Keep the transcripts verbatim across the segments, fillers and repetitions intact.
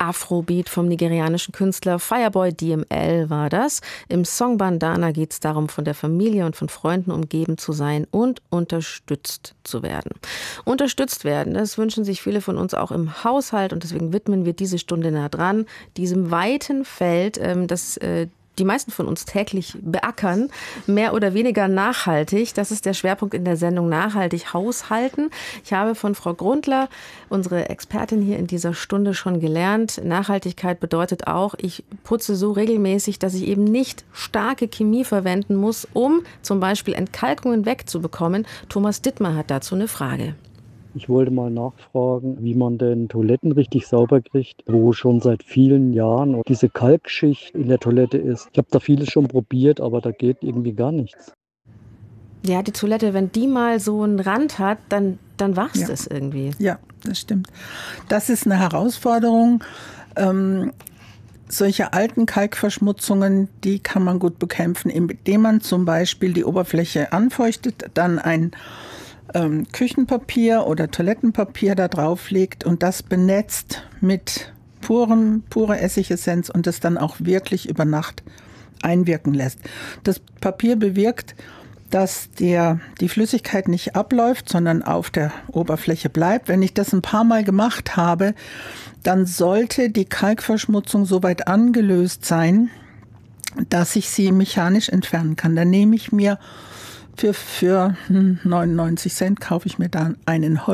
Afrobeat vom nigerianischen Künstler Fireboy D M L war das. Im Song Bandana geht es darum, von der Familie und von Freunden umgeben zu sein und unterstützt zu werden. Unterstützt werden, das wünschen sich viele von uns auch im Haushalt und deswegen widmen wir diese Stunde nah dran, diesem weiten Feld, das die meisten von uns täglich beackern, mehr oder weniger nachhaltig. Das ist der Schwerpunkt in der Sendung Nachhaltig Haushalten. Ich habe von Frau Grundler, unsere Expertin hier in dieser Stunde, schon gelernt, Nachhaltigkeit bedeutet auch, ich putze so regelmäßig, dass ich eben nicht starke Chemie verwenden muss, um zum Beispiel Entkalkungen wegzubekommen. Thomas Dittmar hat dazu eine Frage. Ich wollte mal nachfragen, wie man denn Toiletten richtig sauber kriegt, wo schon seit vielen Jahren diese Kalkschicht in der Toilette ist. Ich habe da vieles schon probiert, aber da geht irgendwie gar nichts. Ja, die Toilette, wenn die mal so einen Rand hat, dann, dann war's ja. das irgendwie. Ja, das stimmt. Das ist eine Herausforderung. Ähm, solche alten Kalkverschmutzungen, die kann man gut bekämpfen, indem man zum Beispiel die Oberfläche anfeuchtet, dann ein Ähm, Küchenpapier oder Toilettenpapier da drauf legt und das benetzt mit purem, pure Essigessenz und das dann auch wirklich über Nacht einwirken lässt. Das Papier bewirkt, dass der, die Flüssigkeit nicht abläuft, sondern auf der Oberfläche bleibt. Wenn ich das ein paar Mal gemacht habe, dann sollte die Kalkverschmutzung soweit angelöst sein, dass ich sie mechanisch entfernen kann. Dann nehme ich mir Für, für neunundneunzig Cent kaufe ich mir da einen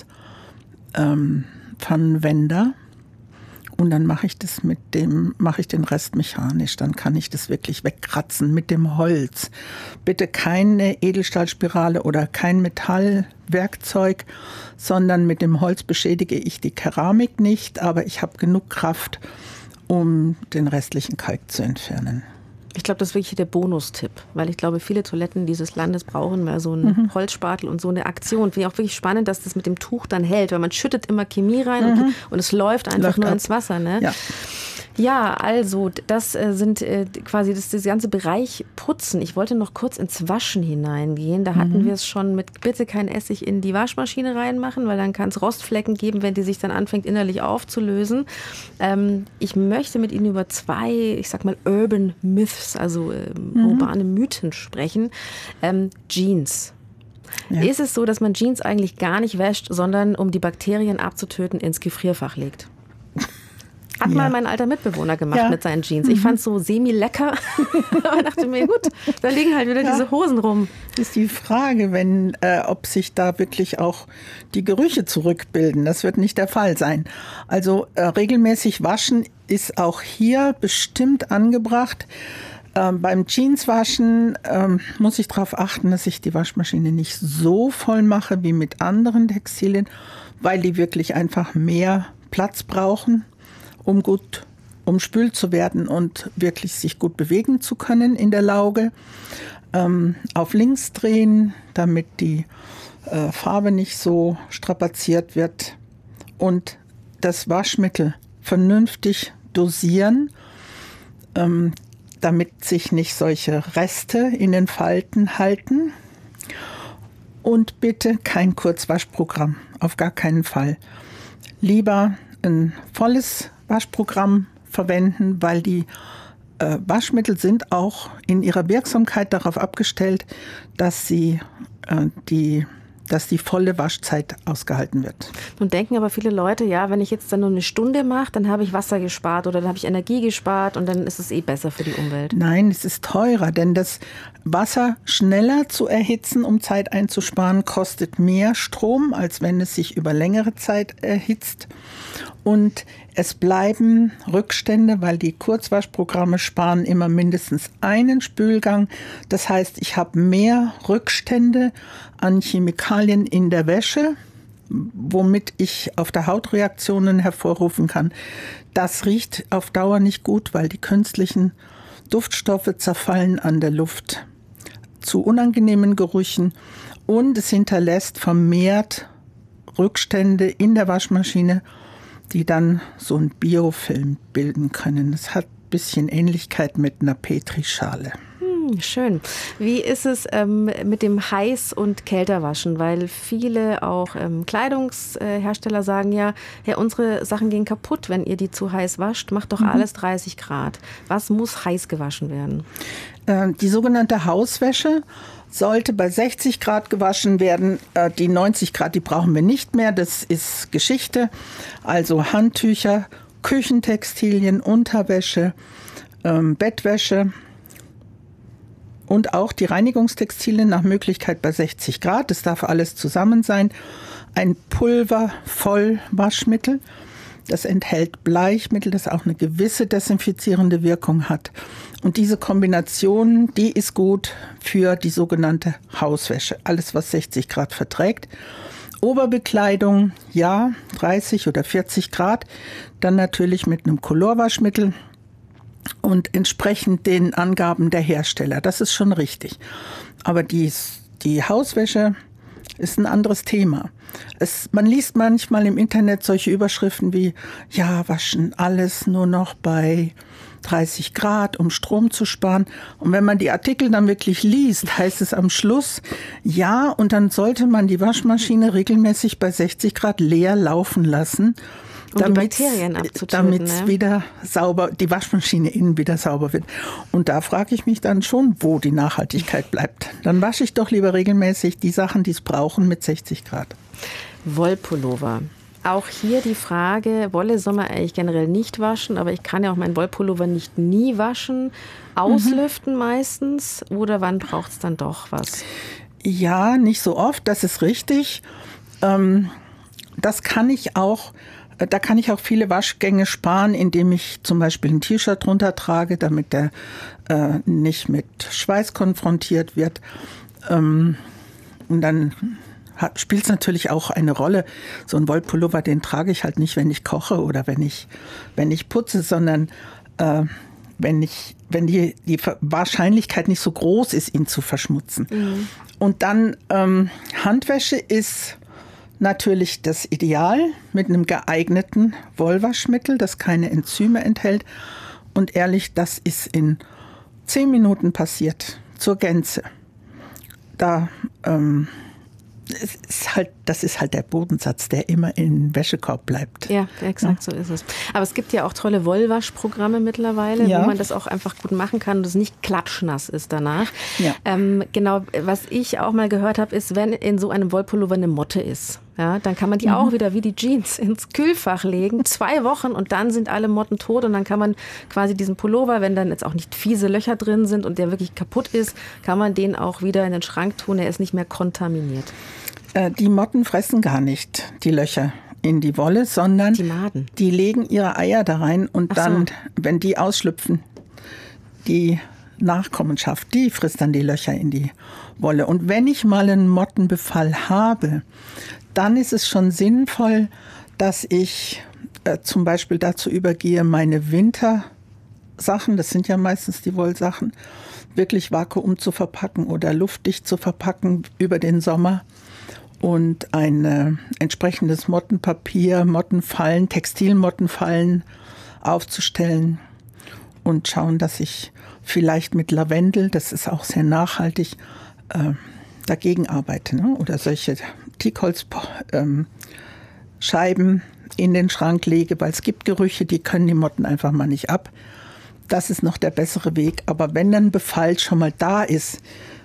Holzpfannenwender ähm, und dann mache ich das mit dem, mache ich den Rest mechanisch. Dann kann ich das wirklich wegkratzen mit dem Holz. Bitte keine Edelstahlspirale oder kein Metallwerkzeug, sondern mit dem Holz beschädige ich die Keramik nicht, aber ich habe genug Kraft, um den restlichen Kalk zu entfernen. Ich glaube, das ist wirklich der Bonustipp, weil ich glaube, viele Toiletten dieses Landes brauchen mal so einen mhm. Holzspatel und so eine Aktion. Finde ich auch wirklich spannend, dass das mit dem Tuch dann hält, weil man schüttet immer Chemie rein mhm. und, und es läuft einfach läuft nur ab. ins Wasser. Ne? Ja. Ja, also das äh, sind äh, quasi das, das ganze Bereich Putzen. Ich wollte noch kurz ins Waschen hineingehen. Da hatten mhm. wir es schon mit bitte kein Essig in die Waschmaschine reinmachen, weil dann kann es Rostflecken geben, wenn die sich dann anfängt innerlich aufzulösen. Ähm, ich möchte mit Ihnen über zwei, ich sag mal Urban Myths, also äh, mhm. urbane Mythen sprechen. Ähm, Jeans. Ja. Ist es so, dass man Jeans eigentlich gar nicht wäscht, sondern um die Bakterien abzutöten ins Gefrierfach legt? Hat ja. mal mein alter Mitbewohner gemacht ja. mit seinen Jeans. Ich fand es so semi-lecker, aber dachte mir, gut, da liegen halt wieder ja. diese Hosen rum. Das ist die Frage, wenn, äh, ob sich da wirklich auch die Gerüche zurückbilden. Das wird nicht der Fall sein. Also äh, regelmäßig waschen ist auch hier bestimmt angebracht. Ähm, beim Jeanswaschen ähm, muss ich darauf achten, dass ich die Waschmaschine nicht so voll mache wie mit anderen Textilien, weil die wirklich einfach mehr Platz brauchen, um gut umspült zu werden und wirklich sich gut bewegen zu können in der Lauge. Ähm, auf links drehen, damit die äh, Farbe nicht so strapaziert wird. Und das Waschmittel vernünftig dosieren, ähm, damit sich nicht solche Reste in den Falten halten. Und bitte kein Kurzwaschprogramm, auf gar keinen Fall. Lieber ein volles Waschprogramm verwenden, weil die äh, Waschmittel sind auch in ihrer Wirksamkeit darauf abgestellt, dass sie äh, die dass die volle Waschzeit ausgehalten wird. Nun denken aber viele Leute, ja, wenn ich jetzt dann nur eine Stunde mache, dann habe ich Wasser gespart oder dann habe ich Energie gespart und dann ist es eh besser für die Umwelt. Nein, es ist teurer, denn das Wasser schneller zu erhitzen, um Zeit einzusparen, kostet mehr Strom, als wenn es sich über längere Zeit erhitzt. Und es bleiben Rückstände, weil die Kurzwaschprogramme sparen immer mindestens einen Spülgang. Das heißt, ich habe mehr Rückstände an Chemikalien in der Wäsche, womit ich auf der Haut Reaktionen hervorrufen kann. Das riecht auf Dauer nicht gut, weil die künstlichen Duftstoffe zerfallen an der Luft zu unangenehmen Gerüchen und es hinterlässt vermehrt Rückstände in der Waschmaschine, die dann so einen Biofilm bilden können. Das hat ein bisschen Ähnlichkeit mit einer Petrischale. Schön. Wie ist es ähm, mit dem Heiß- und Kälterwaschen? Weil viele auch ähm, Kleidungshersteller sagen ja, ja, unsere Sachen gehen kaputt, wenn ihr die zu heiß wascht. Macht doch mhm. alles dreißig Grad. Was muss heiß gewaschen werden? Äh, die sogenannte Hauswäsche sollte bei sechzig Grad gewaschen werden. Äh, die neunzig Grad, die brauchen wir nicht mehr. Das ist Geschichte. Also Handtücher, Küchentextilien, Unterwäsche, ähm, Bettwäsche. Und auch die Reinigungstextilien nach Möglichkeit bei sechzig Grad. Das darf alles zusammen sein. Ein Pulvervollwaschmittel. Das enthält Bleichmittel, das auch eine gewisse desinfizierende Wirkung hat. Und diese Kombination, die ist gut für die sogenannte Hauswäsche. Alles, was sechzig Grad verträgt. Oberbekleidung, ja, dreißig oder vierzig Grad. Dann natürlich mit einem Colorwaschmittel. Und entsprechend den Angaben der Hersteller. Das ist schon richtig. Aber die, die Hauswäsche ist ein anderes Thema. Es, man liest manchmal im Internet solche Überschriften wie, ja, waschen alles nur noch bei dreißig Grad, um Strom zu sparen. Und wenn man die Artikel dann wirklich liest, heißt es am Schluss, ja, und dann sollte man die Waschmaschine regelmäßig bei sechzig Grad leer laufen lassen. Um damit, die Bakterien abzutöten. Damit es ne? wieder sauber, die Waschmaschine innen wieder sauber wird. Und da frage ich mich dann schon, wo die Nachhaltigkeit bleibt. Dann wasche ich doch lieber regelmäßig die Sachen, die es brauchen, mit sechzig Grad. Wollpullover. Auch hier die Frage, Wolle soll man eigentlich generell nicht waschen, aber ich kann ja auch meinen Wollpullover nicht nie waschen. Auslüften mhm. meistens, oder wann braucht es dann doch was? Ja, nicht so oft, das ist richtig. Ähm, das kann ich auch... Da kann ich auch viele Waschgänge sparen, indem ich zum Beispiel ein T-Shirt drunter trage, damit der äh, nicht mit Schweiß konfrontiert wird. Ähm, und dann spielt es natürlich auch eine Rolle. So ein Wollpullover, den trage ich halt nicht, wenn ich koche oder wenn ich, wenn ich putze, sondern äh, wenn, ich, wenn die, die Wahrscheinlichkeit nicht so groß ist, ihn zu verschmutzen. Mhm. Und dann ähm, Handwäsche ist... Natürlich das Ideal mit einem geeigneten Wollwaschmittel, das keine Enzyme enthält. Und ehrlich, das ist in zehn Minuten passiert, zur Gänze. Da ähm, es ist halt, das ist halt der Bodensatz, der immer im Wäschekorb bleibt. Ja, exakt, ja. So ist es. Aber es gibt ja auch tolle Wollwaschprogramme mittlerweile, ja. wo man das auch einfach gut machen kann und es nicht klatschnass ist danach. Ja. Ähm, genau, was ich auch mal gehört habe, ist, wenn in so einem Wollpullover eine Motte ist, ja, dann kann man die mhm. auch wieder wie die Jeans ins Kühlfach legen, zwei Wochen und dann sind alle Motten tot und dann kann man quasi diesen Pullover, wenn dann jetzt auch nicht fiese Löcher drin sind und der wirklich kaputt ist, kann man den auch wieder in den Schrank tun, er ist nicht mehr kontaminiert. Äh, die Motten fressen gar nicht die Löcher in die Wolle, sondern die Maden. Die legen ihre Eier da rein und Ach dann, so. wenn die ausschlüpfen, die Nachkommenschaft, die frisst dann die Löcher in die Wolle. Und wenn ich mal einen Mottenbefall habe, dann ist es schon sinnvoll, dass ich äh, zum Beispiel dazu übergehe, meine Wintersachen, das sind ja meistens die Wollsachen, wirklich vakuum zu verpacken oder luftdicht zu verpacken über den Sommer und ein äh, entsprechendes Mottenpapier, Mottenfallen, Textilmottenfallen aufzustellen und schauen, dass ich vielleicht mit Lavendel, das ist auch sehr nachhaltig, äh, dagegen arbeite, ne? Oder solche Teakholzscheiben ähm, in den Schrank lege, weil es gibt Gerüche, die können die Motten einfach mal nicht ab. Das ist noch der bessere Weg. Aber wenn ein Befall schon mal da ist,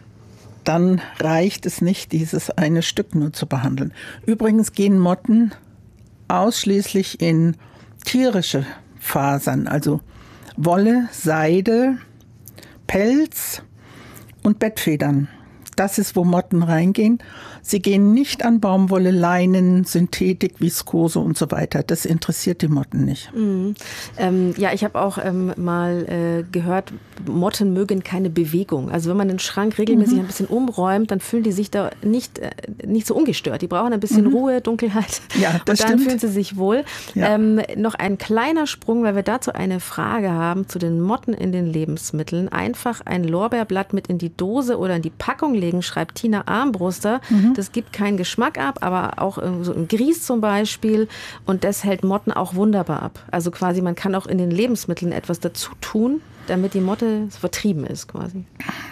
dann reicht es nicht, dieses eine Stück nur zu behandeln. Übrigens gehen Motten ausschließlich in tierische Fasern, also Wolle, Seide, Pelz und Bettfedern. Das ist, wo Motten reingehen. Sie gehen nicht an Baumwolle, Leinen, Synthetik, Viskose und so weiter. Das interessiert die Motten nicht. Mhm. Ähm, ja, ich habe auch ähm, mal äh, gehört, Motten mögen keine Bewegung. Also wenn man den Schrank regelmäßig mhm. ein bisschen umräumt, dann fühlen die sich da nicht, äh, nicht so ungestört. Die brauchen ein bisschen mhm. Ruhe, Dunkelheit. Ja, das und dann stimmt. fühlen sie sich wohl. Ja. Ähm, noch ein kleiner Sprung, weil wir dazu eine Frage haben zu den Motten in den Lebensmitteln. Einfach ein Lorbeerblatt mit in die Dose oder in die Packung legen, schreibt Tina Armbruster. Mhm. Das gibt keinen Geschmack ab, aber auch so im Grieß zum Beispiel. Und das hält Motten auch wunderbar ab. Also quasi, man kann auch in den Lebensmitteln etwas dazu tun. damit die Motte vertrieben ist quasi.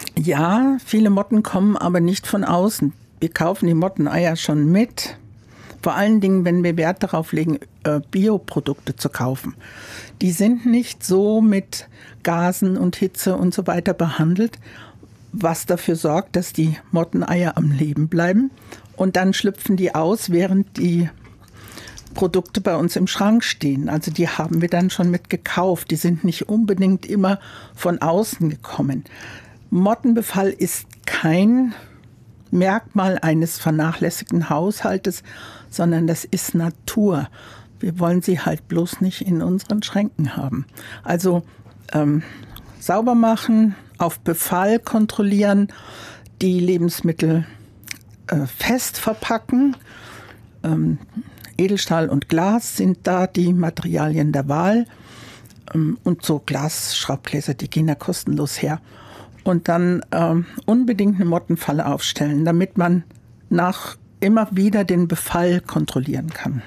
Ja, viele Motten kommen aber nicht von außen. Wir kaufen die Motteneier schon mit. Vor allen Dingen, wenn wir Wert darauf legen, Bioprodukte zu kaufen. Die sind nicht so mit Gasen und Hitze und so weiter behandelt, was dafür sorgt, dass die Motteneier am Leben bleiben. Und dann schlüpfen die aus, während die Produkte bei uns im Schrank stehen. Also die haben wir dann schon mit gekauft. Die sind nicht unbedingt immer von außen gekommen. Mottenbefall ist kein Merkmal eines vernachlässigten Haushaltes, sondern das ist Natur. Wir wollen sie halt bloß nicht in unseren Schränken haben. Also ähm, sauber machen, auf Befall kontrollieren, die Lebensmittel äh, fest verpacken. Ähm, Edelstahl und Glas sind da die Materialien der Wahl. Ähm, und so Glasschraubgläser, die gehen da kostenlos her. Und dann ähm, unbedingt eine Mottenfalle aufstellen, damit man nach immer wieder den Befall kontrollieren kann.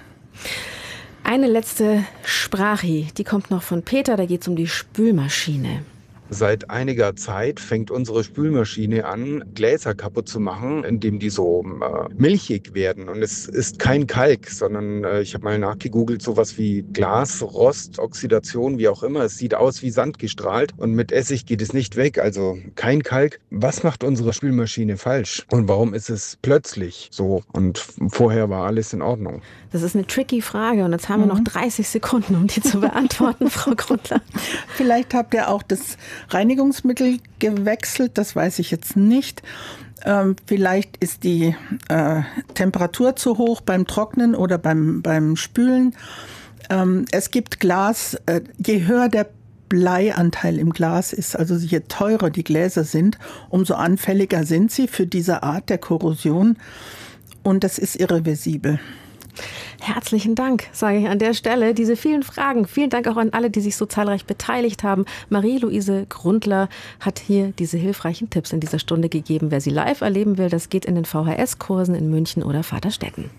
Eine letzte Sprache, die kommt noch von Peter, da geht es um die Spülmaschine. Seit einiger Zeit fängt unsere Spülmaschine an, Gläser kaputt zu machen, indem die so äh, milchig werden. Und es ist kein Kalk, sondern äh, ich habe mal nachgegoogelt, sowas wie Glas, Rost, Oxidation, wie auch immer. Es sieht aus wie Sand gestrahlt und mit Essig geht es nicht weg, also kein Kalk. Was macht unsere Spülmaschine falsch? Und warum ist es plötzlich so? Und vorher war alles in Ordnung. Das ist eine tricky Frage und jetzt haben wir noch dreißig Sekunden, um die zu beantworten, Frau Grundler. Vielleicht habt ihr auch das Reinigungsmittel gewechselt, das weiß ich jetzt nicht. Ähm, vielleicht ist die äh, Temperatur zu hoch beim Trocknen oder beim, beim Spülen. Ähm, es gibt Glas, äh, je höher der Bleianteil im Glas ist, also je teurer die Gläser sind, umso anfälliger sind sie für diese Art der Korrosion und das ist irreversibel. Herzlichen Dank, sage ich an der Stelle. Diese vielen Fragen. Vielen Dank auch an alle, die sich so zahlreich beteiligt haben. Marie-Luise Grundler hat hier diese hilfreichen Tipps in dieser Stunde gegeben. Wer sie live erleben will, das geht in den V H S-Kursen in München oder Vaterstetten.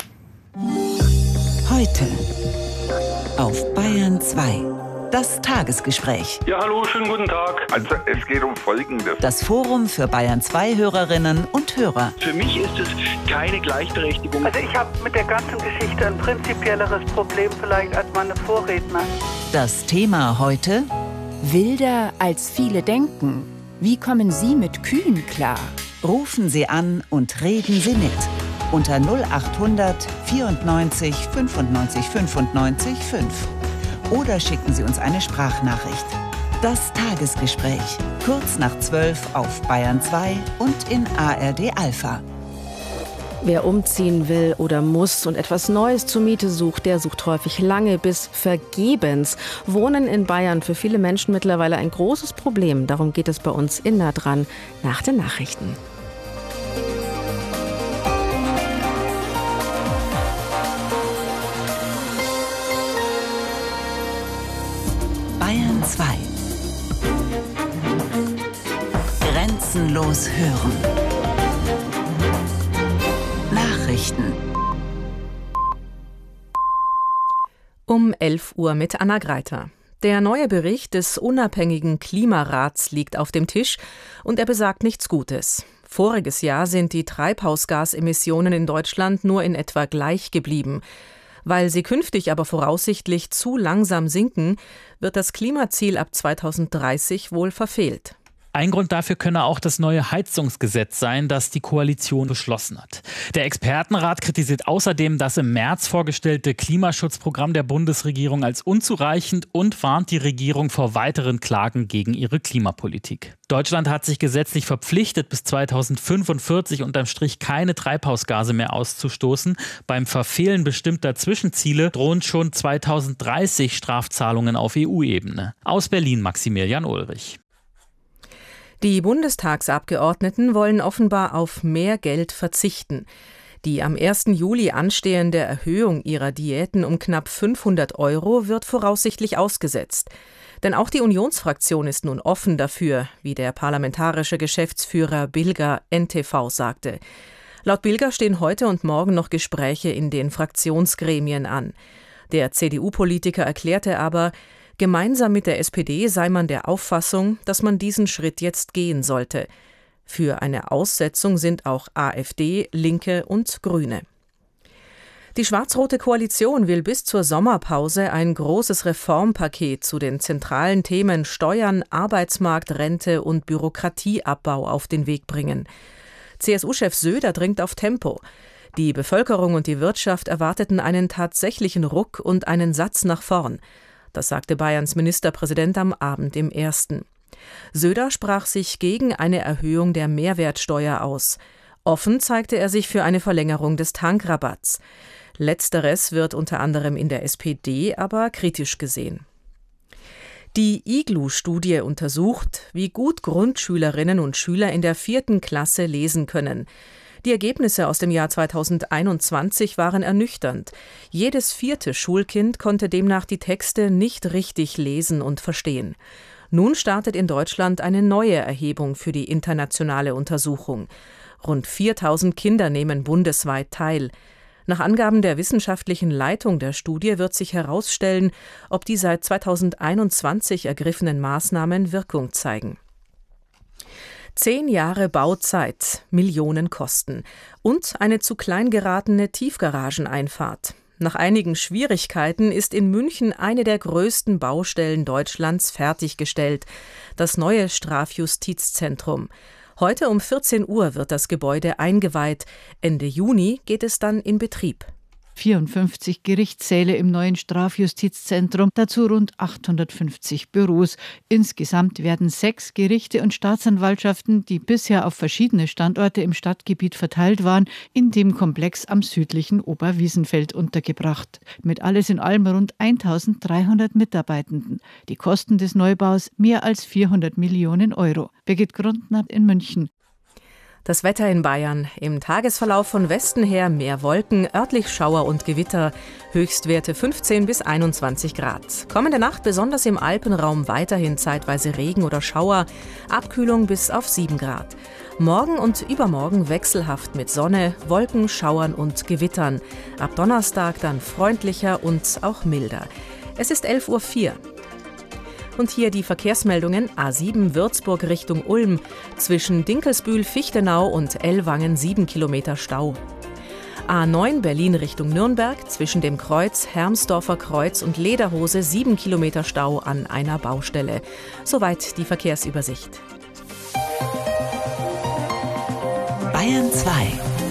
Heute auf Bayern zwei. Das Tagesgespräch. Ja, hallo, schönen guten Tag. Also es geht um Folgendes. Das Forum für Bayern zwei Hörerinnen und Hörer. Für mich ist es keine Gleichberechtigung. Also ich habe mit der ganzen Geschichte ein prinzipielleres Problem vielleicht als meine Vorredner. Das Thema heute: Wilder als viele denken. Wie kommen Sie mit Kühen klar? Rufen Sie an und reden Sie mit. Unter null acht hundert vierundneunzig fünfundneunzig fünfundneunzig fünf. Oder schicken Sie uns eine Sprachnachricht. Das Tagesgespräch, kurz nach zwölf auf Bayern zwei und in A R D Alpha. Wer umziehen will oder muss und etwas Neues zur Miete sucht, der sucht häufig lange bis vergebens. Wohnen in Bayern für viele Menschen mittlerweile ein großes Problem. Darum geht es bei uns in Nah dran nach den Nachrichten. Bayern zwei. Grenzenlos hören. Nachrichten. Um elf Uhr mit Anna Greiter. Der neue Bericht des unabhängigen Klimarats liegt auf dem Tisch und er besagt nichts Gutes. Voriges Jahr sind die Treibhausgasemissionen in Deutschland nur in etwa gleich geblieben. Weil sie künftig aber voraussichtlich zu langsam sinken, wird das Klimaziel ab zweitausenddreißig wohl verfehlt. Ein Grund dafür könne auch das neue Heizungsgesetz sein, das die Koalition beschlossen hat. Der Expertenrat kritisiert außerdem das im März vorgestellte Klimaschutzprogramm der Bundesregierung als unzureichend und warnt die Regierung vor weiteren Klagen gegen ihre Klimapolitik. Deutschland hat sich gesetzlich verpflichtet, bis zweitausendfünfundvierzig unterm Strich keine Treibhausgase mehr auszustoßen. Beim Verfehlen bestimmter Zwischenziele drohen schon zweitausenddreißig Strafzahlungen auf E U-Ebene. Aus Berlin Maximilian Ulrich. Die Bundestagsabgeordneten wollen offenbar auf mehr Geld verzichten. Die am ersten Juli anstehende Erhöhung ihrer Diäten um knapp fünfhundert Euro wird voraussichtlich ausgesetzt. Denn auch die Unionsfraktion ist nun offen dafür, wie der parlamentarische Geschäftsführer Bilger N T V sagte. Laut Bilger stehen heute und morgen noch Gespräche in den Fraktionsgremien an. Der C D U-Politiker erklärte aber, Gemeinsam mit der S P D sei man der Auffassung, dass man diesen Schritt jetzt gehen sollte. Für eine Aussetzung sind auch AfD, Linke und Grüne. Die schwarz-rote Koalition will bis zur Sommerpause ein großes Reformpaket zu den zentralen Themen Steuern, Arbeitsmarkt, Rente und Bürokratieabbau auf den Weg bringen. C S U-Chef Söder dringt auf Tempo. Die Bevölkerung und die Wirtschaft erwarteten einen tatsächlichen Ruck und einen Satz nach vorn. Das sagte Bayerns Ministerpräsident am Abend im Ersten. Söder sprach sich gegen eine Erhöhung der Mehrwertsteuer aus. Offen zeigte er sich für eine Verlängerung des Tankrabatts. Letzteres wird unter anderem in der S P D aber kritisch gesehen. Die I G L U-Studie untersucht, wie gut Grundschülerinnen und Schüler in der vierten Klasse lesen können. Die Ergebnisse aus dem Jahr zweitausendeinundzwanzig waren ernüchternd. Jedes vierte Schulkind konnte demnach die Texte nicht richtig lesen und verstehen. Nun startet in Deutschland eine neue Erhebung für die internationale Untersuchung. Rund viertausend Kinder nehmen bundesweit teil. Nach Angaben der wissenschaftlichen Leitung der Studie wird sich herausstellen, ob die seit zweitausendeinundzwanzig ergriffenen Maßnahmen Wirkung zeigen. Zehn Jahre Bauzeit, Millionen Kosten und eine zu klein geratene Tiefgarageneinfahrt. Nach einigen Schwierigkeiten ist in München eine der größten Baustellen Deutschlands fertiggestellt, das neue Strafjustizzentrum. Heute um vierzehn Uhr wird das Gebäude eingeweiht. Ende Juni geht es dann in Betrieb. vierundfünfzig Gerichtssäle im neuen Strafjustizzentrum, dazu rund achthundertfünfzig Büros. Insgesamt werden sechs Gerichte und Staatsanwaltschaften, die bisher auf verschiedene Standorte im Stadtgebiet verteilt waren, in dem Komplex am südlichen Oberwiesenfeld untergebracht. Mit alles in allem rund eintausenddreihundert Mitarbeitenden. Die Kosten des Neubaus mehr als vierhundert Millionen Euro. Birgit Grundner in München. Das Wetter in Bayern. Im Tagesverlauf von Westen her mehr Wolken, örtlich Schauer und Gewitter. Höchstwerte fünfzehn bis einundzwanzig Grad. Kommende Nacht besonders im Alpenraum weiterhin zeitweise Regen oder Schauer. Abkühlung bis auf sieben Grad. Morgen und übermorgen wechselhaft mit Sonne, Wolken, Schauern und Gewittern. Ab Donnerstag dann freundlicher und auch milder. Es ist elf Uhr vier. Und hier die Verkehrsmeldungen: A sieben Würzburg Richtung Ulm, zwischen Dinkelsbühl, Fichtenau und Ellwangen sieben Kilometer Stau. A neun Berlin Richtung Nürnberg, zwischen dem Kreuz, Hermsdorfer Kreuz und Lederhose sieben Kilometer Stau an einer Baustelle. Soweit die Verkehrsübersicht. Bayern zwei.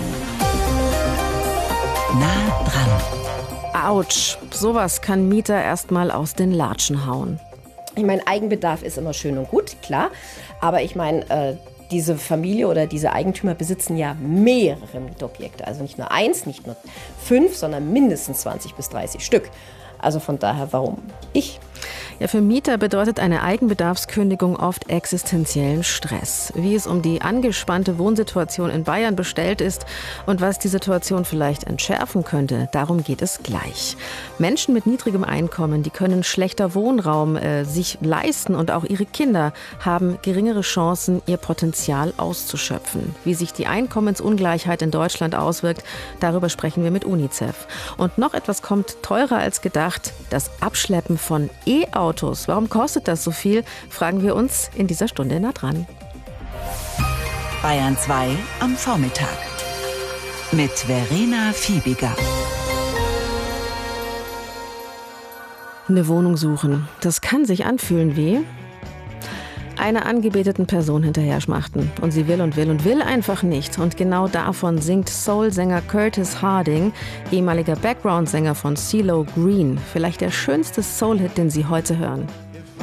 Nah dran. Autsch, sowas kann Mieter erstmal aus den Latschen hauen. Ich meine, Eigenbedarf ist immer schön und gut, klar. Aber ich meine, äh, diese Familie oder diese Eigentümer besitzen ja mehrere Mietobjekte. Also nicht nur eins, nicht nur fünf, sondern mindestens zwanzig bis dreißig Stück. Also von daher, warum ich? Ja, für Mieter bedeutet eine Eigenbedarfskündigung oft existenziellen Stress. Wie es um die angespannte Wohnsituation in Bayern bestellt ist und was die Situation vielleicht entschärfen könnte, darum geht es gleich. Menschen mit niedrigem Einkommen, die können schlechter Wohnraum äh, sich leisten und auch ihre Kinder haben geringere Chancen, ihr Potenzial auszuschöpfen. Wie sich die Einkommensungleichheit in Deutschland auswirkt, darüber sprechen wir mit UNICEF. Und noch etwas kommt teurer als gedacht, das Abschleppen von E-Autos. Warum kostet das so viel, fragen wir uns in dieser Stunde nah dran. Bayern zwei am Vormittag mit Verena Fiebiger. Eine Wohnung suchen, das kann sich anfühlen wie einer angebeteten Person hinterher schmachten. Und sie will und will und will einfach nicht. Und genau davon singt Soul-Sänger Curtis Harding, ehemaliger Background-Sänger von CeeLo Green. Vielleicht der schönste Soul-Hit, den Sie heute hören.